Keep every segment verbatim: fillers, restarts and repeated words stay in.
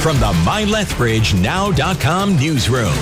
from the my lethbridge now dot com newsroom.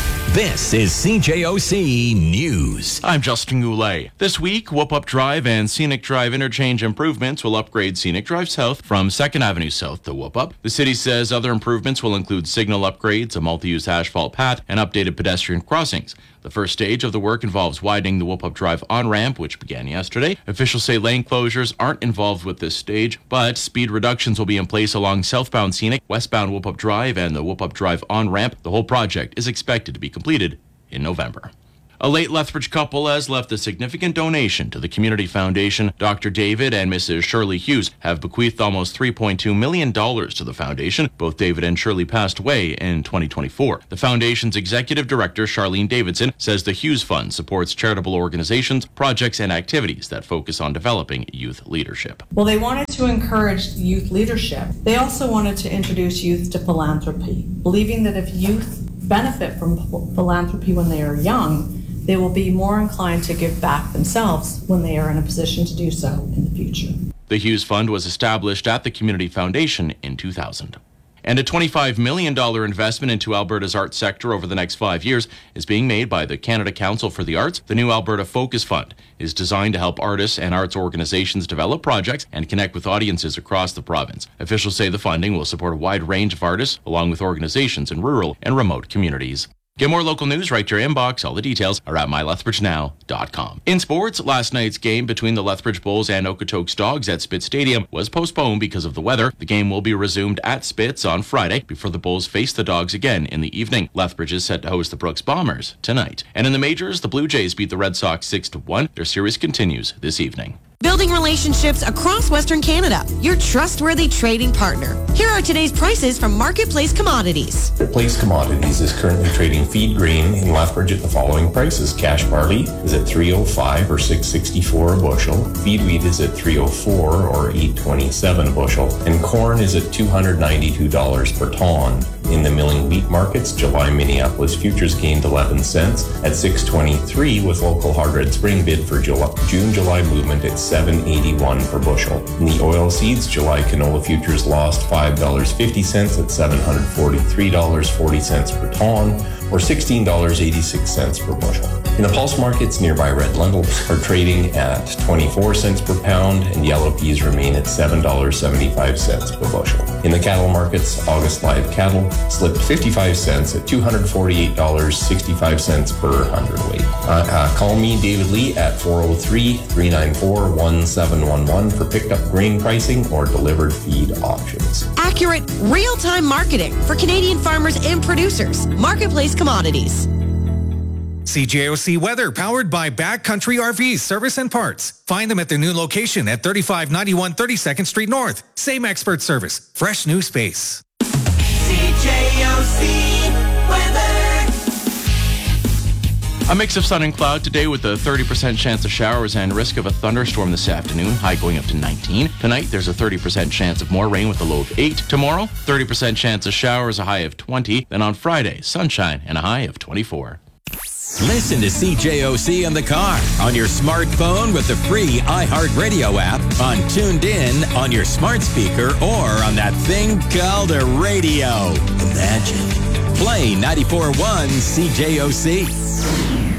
This is C J O C News. I'm Justin Goulet. This week, Whoop-Up Drive and Scenic Drive interchange improvements will upgrade Scenic Drive South from second Avenue South to Whoop-Up. The city says other improvements will include signal upgrades, a multi-use asphalt pad, and updated pedestrian crossings. The first stage of the work involves widening the Whoop-Up Drive on-ramp, which began yesterday. Officials say lane closures aren't involved with this stage, but speed reductions will be in place along southbound Scenic, westbound Whoop-Up Drive, and the Whoop-Up Drive on-ramp. The whole project is expected to be completed in November. A late Lethbridge couple has left a significant donation to the Community Foundation. Doctor David and Missus Shirley Hughes have bequeathed almost three point two million dollars to the foundation. Both David and Shirley passed away in twenty twenty-four. The foundation's executive director, Charlene Davidson, says the Hughes Fund supports charitable organizations, projects, and activities that focus on developing youth leadership. Well, they wanted to encourage youth leadership. They also wanted to introduce youth to philanthropy, believing that if youth benefit from philanthropy when they are young, they will be more inclined to give back themselves when they are in a position to do so in the future. The Hughes Fund was established at the Community Foundation in two thousand. And a twenty-five million dollars investment into Alberta's arts sector over the next five years is being made by the Canada Council for the Arts. The new Alberta Focus Fund is designed to help artists and arts organizations develop projects and connect with audiences across the province. Officials say the funding will support a wide range of artists, along with organizations in rural and remote communities. Get more local news right to your inbox. All the details are at my lethbridge now dot com. In sports, last night's game between the Lethbridge Bulls and Okotoks Dogs at Spitz Stadium was postponed because of the weather. The game will be resumed at Spitz on Friday before the Bulls face the Dogs again in the evening. Lethbridge is set to host the Brooks Bombers tonight. And in the majors, the Blue Jays beat the Red Sox six to one. Their series continues this evening. Building relationships across Western Canada. Your trustworthy trading partner. Here are today's prices from Marketplace Commodities. Marketplace Commodities is currently trading feed grain in Lethbridge at the following prices. Cash barley is at three oh five or six sixty-four a bushel. Feed wheat is at three oh four or eight twenty-seven a bushel. And corn is at two hundred ninety-two dollars per ton. In the milling wheat markets, July Minneapolis futures gained eleven cents at six twenty-three, with local hard red spring bid for June-July movement at seven eighty-one per bushel. In the oil seeds, July canola futures lost five dollars and fifty cents at seven hundred forty-three dollars and forty cents per ton, or sixteen dollars and eighty-six cents per bushel. In the pulse markets, nearby red lentils are trading at twenty-four cents per pound, and yellow peas remain at seven dollars and seventy-five cents per bushel. In the cattle markets, August live cattle slipped fifty-five cents at two hundred forty-eight dollars and sixty-five cents per hundredweight. Uh, uh, call me, David Lee, at four oh three, three nine four, one seven one one for picked up grain pricing or delivered feed options. Accurate, real-time marketing for Canadian farmers and producers. Marketplace Commodities. C J O C weather powered by Backcountry R V Service and Parts. Find them at their new location at thirty-five ninety-one thirty-second Street North. Same expert service, fresh new space. C J O C weather. A mix of sun and cloud today with a thirty percent chance of showers and risk of a thunderstorm this afternoon, high going up to nineteen. Tonight, there's a thirty percent chance of more rain with a low of eight. Tomorrow, thirty percent chance of showers, a high of twenty. Then on Friday, sunshine and a high of twenty-four. Listen to C J O C in the car, on your smartphone with the free iHeartRadio app, on Tuned In, on your smart speaker, or on that thing called a radio. Imagine. Play ninety-four point one C J O C.